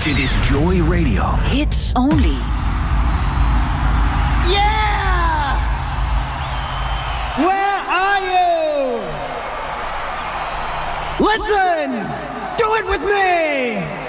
Dit is Joy Radio. Hits only. Yeah! Where are you? Listen! Do it with me!